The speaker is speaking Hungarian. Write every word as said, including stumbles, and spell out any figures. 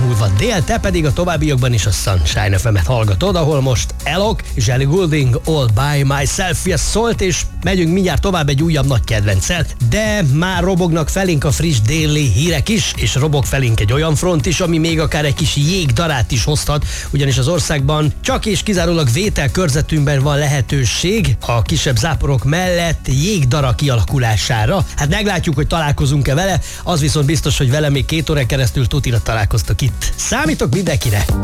múlva dél, te pedig a továbbiakban is a Sunshine ef emet hallgatod, ahol most Elok és Ellie Goulding All By Myself szólt, és megyünk mindjárt tovább egy újabb nagy kedvenccel, de már robognak felénk a friss déli hírek is, és robog felénk egy olyan front is, ami még akár egy kis jégdarát is hozhat, ugyanis az országban csak és kizárólag vételkörzetünkben van lehetőség a kisebb záporok mellett jégdara kialakulására. Hát meglátjuk, hogy találkozunk-e vele, az viszont biztos, hogy vele még két óra keresztül tutira találkoztok itt. Számítok mindenkire!